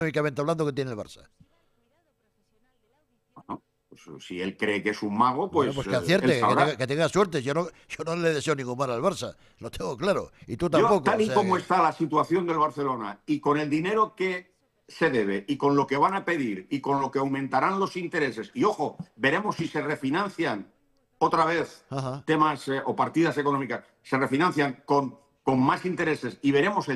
económicamente hablando que tiene el Barça. Bueno, pues, si él cree que es un mago, Bueno, pues pues que él acierte, sabrá. que tenga suerte. Yo no le deseo ningún mal al Barça, lo tengo claro. Y tú Yo, tampoco, tal o y sea como que... está la situación del Barcelona y con el dinero que se debe y con lo que van a pedir y con lo que aumentarán los intereses, y ojo, veremos si se refinancian otra vez Ajá. temas o partidas económicas, se refinancian con más intereses y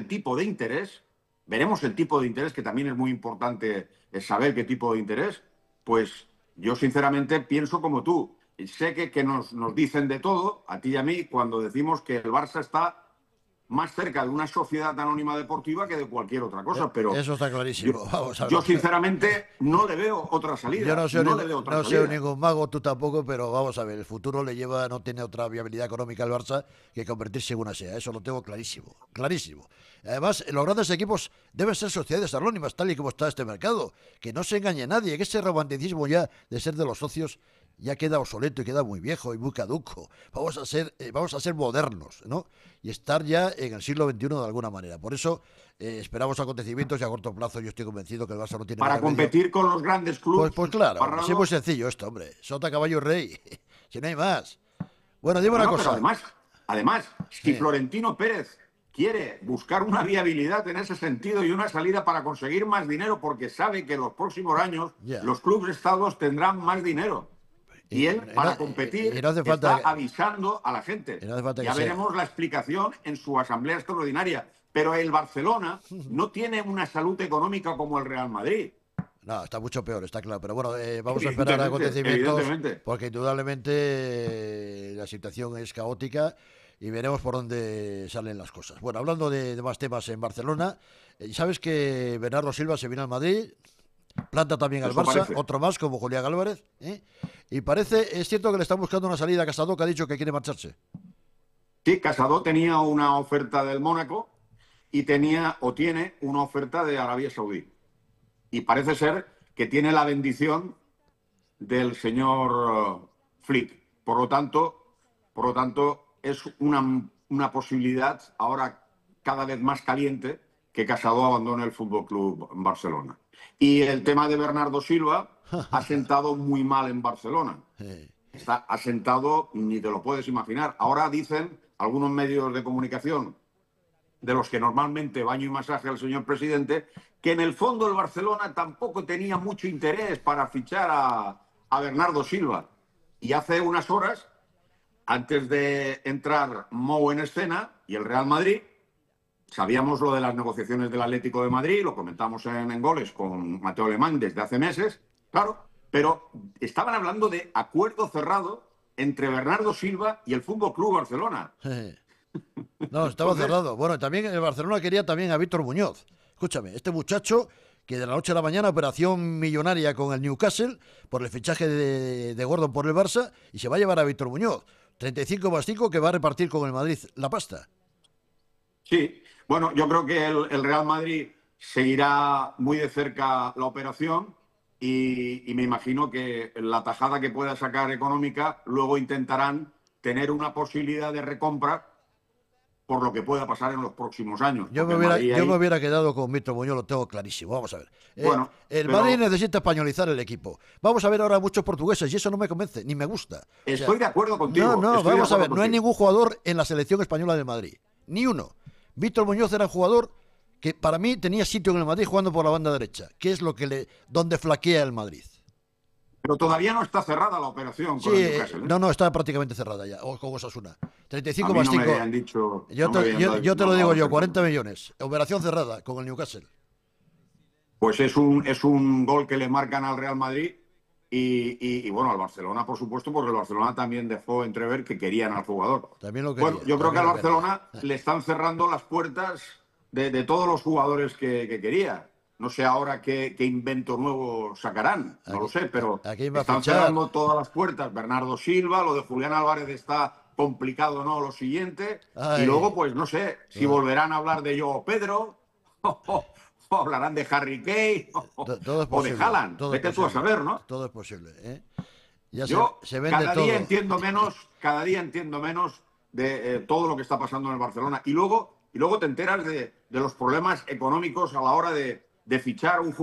veremos el tipo de interés, que también es muy importante saber qué tipo de interés, pues yo sinceramente pienso como tú. Sé que nos dicen de todo, a ti y a mí, cuando decimos que el Barça está más cerca de una sociedad anónima deportiva que de cualquier otra cosa, pero Eso está yo, clarísimo. Vamos a ver. yo sinceramente no le veo otra Yo salida, no soy, no le veo otra no soy salida. ningún mago, tú tampoco, pero vamos a ver, el futuro le lleva, no tiene otra viabilidad económica al Barça que convertirse en una SEA. Eso lo tengo clarísimo, clarísimo. Además, los grandes equipos deben ser sociedades anónimas, tal y como está este mercado. Que no se engañe nadie, que ese romanticismo ya de ser de los socios ya queda obsoleto y queda muy viejo y muy caduco. Vamos a ser modernos, ¿no? Y estar ya en el siglo XXI de alguna manera. Por eso esperamos acontecimientos y a corto plazo yo estoy convencido que el Barça no tiene más Para remedio. competir con los grandes clubes, Pues claro, hombre, sí es muy Parrado. sencillo esto, hombre. Sota, caballo, rey. Si no hay más. Bueno, dime una Bueno, pero cosa. además, si Florentino Pérez quiere buscar una viabilidad en ese sentido y una salida para conseguir más dinero, porque sabe que en los próximos años Ya. los clubes estados tendrán más dinero. Y él, Y no, para competir, y no hace está falta. avisando a la Y gente. no hace falta que Ya sea. veremos la explicación en su asamblea extraordinaria. Pero el Barcelona no tiene una salud económica como el Real Madrid. No, está mucho peor, está claro. Pero bueno, vamos a esperar a Evidentemente, acontecimientos evidentemente. porque indudablemente la situación es caótica y veremos por dónde salen las cosas. Bueno, hablando de más temas en Barcelona, ¿sabes que Bernardo Silva se vino al Madrid? Planta también al Eso Barça, parece. otro más como Julián Álvarez. Y parece, es cierto que le están buscando una salida a Casado, que ha dicho que quiere marcharse. Sí, Casado tenía una oferta del Mónaco y tenía o tiene una oferta de Arabia Saudí. Y parece ser que tiene la bendición del señor Flick. Por lo tanto, es una posibilidad ahora cada vez más caliente que Casado abandone el Fútbol Club Barcelona. Y el tema de Bernardo Silva ha sentado muy mal en Barcelona. Está asentado, ni te lo puedes imaginar. Ahora dicen algunos medios de comunicación, de los que normalmente baño y masaje al señor presidente, que en el fondo el Barcelona tampoco tenía mucho interés para fichar a Bernardo Silva. Y hace unas horas, antes de entrar Mou en escena y el Real Madrid, sabíamos lo de las negociaciones del Atlético de Madrid, lo comentamos en Goles con Mateo Alemán desde hace meses, claro, pero estaban hablando de acuerdo cerrado entre Bernardo Silva y el Fútbol Club Barcelona. No, estaba Entonces, cerrado. Bueno, también el Barcelona quería también a Víctor Muñoz. Escúchame, este muchacho que de la noche a la mañana operación millonaria con el Newcastle por el fichaje de Gordon por el Barça y se va a llevar a Víctor Muñoz. 35 más 5 que va a repartir con el Madrid la pasta. sí, bueno, yo creo que el Real Madrid seguirá muy de cerca la operación y me imagino que la tajada que pueda sacar económica luego intentarán tener una posibilidad de recompra por lo que pueda pasar en los próximos años, Yo porque me el hubiera, Madrid yo me ahí, hubiera quedado con Víctor Muñoz, lo tengo clarísimo. Vamos a ver. bueno, El Madrid pero necesita españolizar el equipo. Vamos a ver ahora muchos portugueses y eso no me convence, ni me gusta. O sea, estoy de acuerdo no, contigo, no, estoy de vamos a acuerdo ver. No hay contigo. ningún jugador en la selección española del Madrid. Ni uno. Víctor Muñoz era un jugador que para mí tenía sitio en el Madrid jugando por la banda derecha, que es donde flaquea el Madrid. Pero todavía no está cerrada la operación Sí, con el Newcastle, ¿eh? no, está prácticamente cerrada ya, o con Osasuna. A 35 mí más no me 5. habían dicho, Yo no me te, habían yo, yo te lo dado digo esa yo, 40 información. millones. Operación cerrada con el Newcastle. Pues es un gol que le marcan al Real Madrid y bueno, al Barcelona, por supuesto, porque el Barcelona también dejó entrever que querían al jugador. También lo Bueno, quería, yo creo que también al lo quería. Barcelona le están cerrando las puertas de todos los jugadores que quería. No sé ahora qué invento nuevo sacarán, no lo sé, pero ¿A quién va a están fichar? cerrando todas las puertas. Bernardo Silva, lo de Julián Álvarez está complicado, ¿no? Lo siguiente. Y luego, Ay, pues no sé si volverán a hablar de Joao Pedro. O hablarán de Harry Kane todo es o de posible, Haaland. todo es Vete tú a posible, saber, ¿no? todo es posible. Ya Yo se vende todo. cada día entiendo menos de todo lo que está pasando en el Barcelona. Y luego te enteras de los problemas económicos a la hora de fichar un